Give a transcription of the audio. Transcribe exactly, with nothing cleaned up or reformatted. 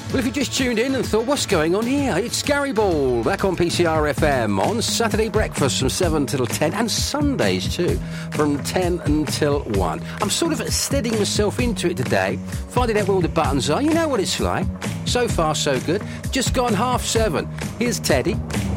Well, if you just tuned in and thought, what's going on here? It's Gary Ball, back on P C R F M on Saturday breakfast from seven till ten, and Sundays too, from ten until one. I'm sort of steadying myself into it today, finding out where all the buttons are. You know what it's like. So far, so good. Just gone half seven. Here's Teddy.